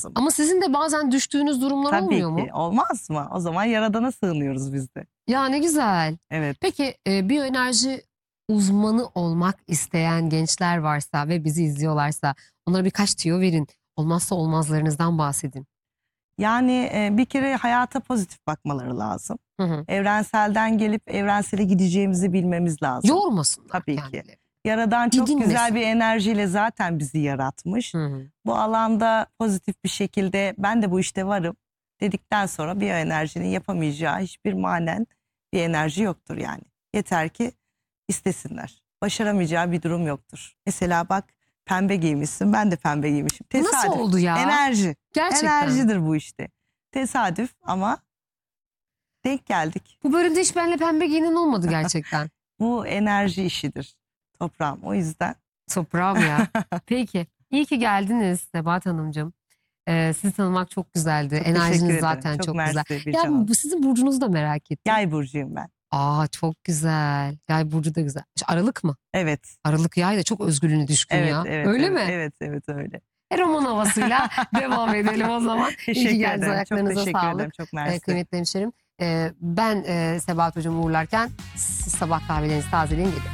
lazım. Ama sizin de bazen düştüğünüz durumlar Tabii olmuyor mu? ki. Olmaz mı? O zaman Yaradan'a sığınıyoruz biz de. Ya ne güzel. Evet. Peki biyoenerji uzmanı olmak isteyen gençler varsa ve bizi izliyorlarsa onlara birkaç tüyo verin. Olmazsa olmazlarınızdan bahsedin. Yani bir kere hayata pozitif bakmaları lazım. Hı hı. Evrenselden gelip evrensele gideceğimizi bilmemiz lazım. Yormasınlar Tabii ki. kendileri. Yaradan çok güzel Didinmesin. bir enerjiyle zaten bizi yaratmış. Hı hı. Bu alanda pozitif bir şekilde ben de bu işte varım dedikten sonra biyoenerjinin yapamayacağı hiçbir manen bir enerji yoktur yani. Yeter ki istesinler. Başaramayacağı bir durum yoktur. Mesela bak pembe giymişsin, ben de pembe giymişim. Bu nasıl oldu ya? Enerji. Gerçekten. Enerjidir bu işte. Tesadüf ama denk geldik. Bu bölümde hiç benimle pembe giyinen olmadı gerçekten. Bu enerji işidir toprağım. O yüzden Toprağım ya. Peki. İyi ki geldiniz Nebahat Hanımcığım. Sizi tanımak çok güzeldi. çok teşekkür Enerjiniz ederim. zaten çok güzel. mersi Ya Bircan. bu sizin burcunuzu da merak ettim. Yay burcuyum ben. Aa çok güzel. Yay burcu da güzel. Aralık mı? Evet. Aralık yay da çok özgürlüğüne düşkün Evet, ya. evet. Öyle evet, mi? Evet öyle. Roman havasıyla devam edelim o zaman. İyi Teşekkür ki geldiniz. ederim. Çok Ayaklarınıza teşekkür sağlık. ederim. Çok mersi. Kıymetli hemşerim. Ben Sebahat Hocam'ı uğurlarken siz sabah kahvelerinizi tazeleyin geliyorum.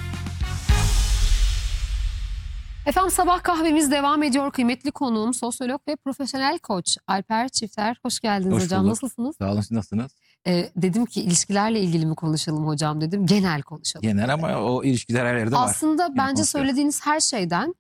Efendim sabah kahvemiz devam ediyor. Kıymetli konuğum sosyolog ve profesyonel koç Alper Çifter. Hoş geldiniz Hoş hocam. bulduk. Nasılsınız? Sağ olun, siz nasılsınız? Dedim ki ilişkilerle ilgili mi konuşalım hocam dedim. Genel konuşalım. Genel ama o ilişkiler her yerde var. Aslında bence konuşuyoruz. söylediğiniz her şeyden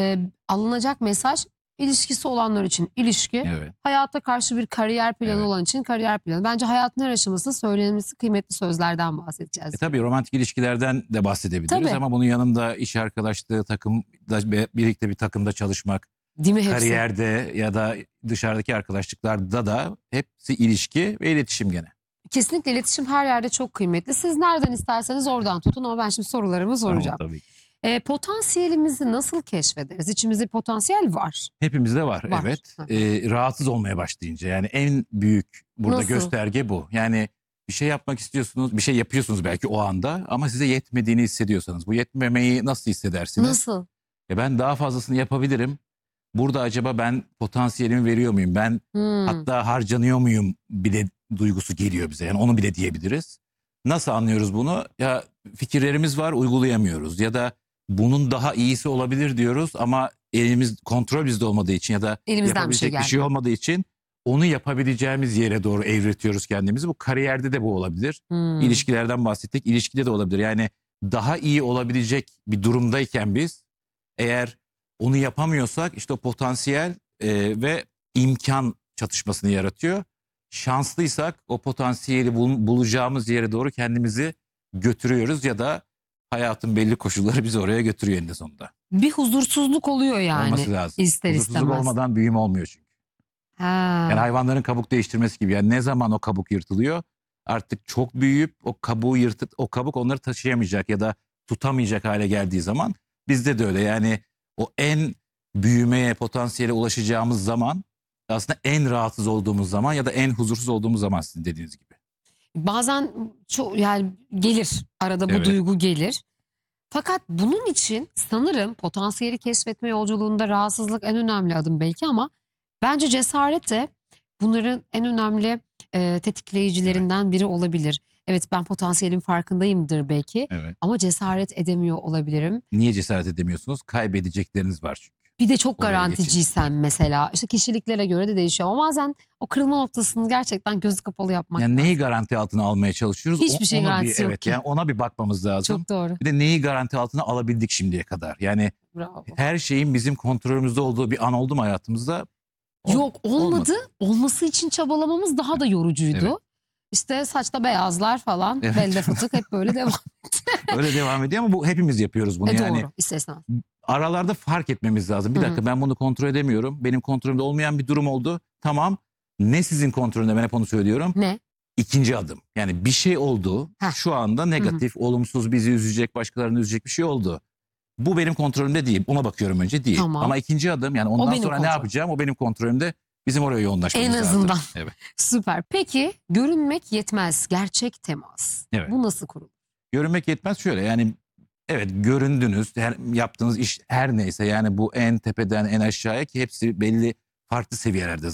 alınacak mesaj ilişkisi olanlar için ilişki, Evet. hayata karşı bir kariyer planı Evet. olan için kariyer planı. Bence hayatın her aşamasında söylenmesi kıymetli sözlerden bahsedeceğiz. Tabii romantik ilişkilerden de bahsedebiliriz Tabii. ama bunun yanında iş arkadaşlığı, birlikte bir takımda çalışmak, Değil mi hepsi? kariyerde ya da dışarıdaki arkadaşlıklarda da hepsi ilişki ve iletişim gene. Kesinlikle iletişim her yerde çok kıymetli. Siz nereden isterseniz oradan tutun ama ben şimdi sorularımı soracağım. Tamam, tabii. Potansiyelimizi nasıl keşfederiz? İçimizde potansiyel var. Hepimizde var, Var. evet. Hı. Rahatsız olmaya başlayınca yani en büyük burada Nasıl? gösterge bu. Yani bir şey yapmak istiyorsunuz, bir şey yapıyorsunuz belki o anda ama size yetmediğini hissediyorsanız bu yetmemeyi nasıl hissedersiniz? Nasıl? Ben daha fazlasını yapabilirim. Burada acaba ben potansiyelimi veriyor muyum? Ben hatta harcanıyor muyum bile duygusu geliyor bize. Yani onu bile diyebiliriz. Nasıl anlıyoruz bunu? Ya fikirlerimiz var, uygulayamıyoruz. Ya da bunun daha iyisi olabilir diyoruz ama kontrol bizde olmadığı için ya da Elimizden yapabilecek bir şey gelmiyor. olmadığı için onu yapabileceğimiz yere doğru evretiyoruz kendimizi. Bu kariyerde de bu olabilir. İlişkilerden bahsettik. İlişkide de olabilir. Yani daha iyi olabilecek bir durumdayken biz eğer onu yapamıyorsak işte o potansiyel ve imkan çatışmasını yaratıyor. Şanslıysak o potansiyeli bulacağımız yere doğru kendimizi götürüyoruz ya da hayatın belli koşulları bizi oraya götürüyor eninde sonunda. Bir huzursuzluk oluyor yani. Olması lazım. İster Huzursuzluk istemez. olmadan büyüme olmuyor çünkü. Ha. Yani hayvanların kabuk değiştirmesi gibi. Yani ne zaman o kabuk yırtılıyor artık çok büyüyüp o kabuğu o kabuk onları taşıyamayacak ya da tutamayacak hale geldiği zaman bizde de öyle. Yani o en büyümeye, potansiyele ulaşacağımız zaman aslında en rahatsız olduğumuz zaman ya da en huzursuz olduğumuz zaman sizin dediğiniz gibi. Bazen çok yani gelir arada bu Evet. duygu gelir. Fakat bunun için sanırım potansiyeli keşfetme yolculuğunda rahatsızlık en önemli adım belki ama bence cesaret de bunların en önemli tetikleyicilerinden biri olabilir. Evet ben potansiyelin farkındayımdır belki Evet. ama cesaret edemiyor olabilirim. Niye cesaret edemiyorsunuz? Kaybedecekleriniz var çünkü. Bir de çok Oraya garanticiysem mesela işte kişiliklere göre de değişiyor ama bazen o kırılma noktasını gerçekten gözü kapalı yapmak Yani lazım. neyi garanti altına almaya çalışıyoruz? Hiçbir şey Ona garantisi yok evet, ki. yani ona bir bakmamız lazım. Çok doğru. Bir de neyi garanti altına alabildik şimdiye kadar? Yani Bravo. her şeyin bizim kontrolümüzde olduğu bir an oldu mu hayatımızda? Yok olmadı. olmadı. Olması için çabalamamız daha da yorucuydu. Evet. İşte saçta beyazlar falan, Evet. belde fıtık hep böyle devam. Öyle devam ediyor ama bu hepimiz yapıyoruz bunu. Yani Doğru istisna. aralarda fark etmemiz lazım. Bir dakika ben bunu kontrol edemiyorum. Benim kontrolümde olmayan bir durum oldu. Tamam. Ne sizin kontrolünde, ben hep onu söylüyorum. Ne? İkinci adım. Yani bir şey oldu. Heh. Şu anda negatif, olumsuz, bizi üzecek, başkalarını üzecek bir şey oldu. Bu benim kontrolümde değil. Ona bakıyorum önce değil. Tamam. Ama ikinci adım yani ondan benim sonra ne kontrolüm. yapacağım o benim kontrolümde. Bizim oraya yoğunlaşmamız En lazım. azından. Evet. Süper. Peki görünmek yetmez. Gerçek temas. Evet. Bu nasıl kurulur? Görünmek yetmez şöyle yani evet göründünüz, yaptığınız iş her neyse yani bu en tepeden en aşağıya ki hepsi belli farklı seviyelerde